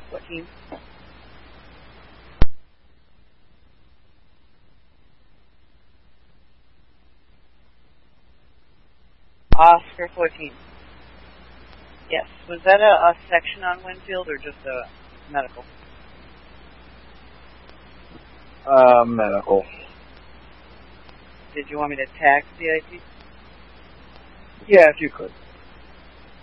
What team? Oscar 14. Yes. Was that a section on Winfield or just a medical? Medical. Did you want me to tax the IT? Yeah, if you could.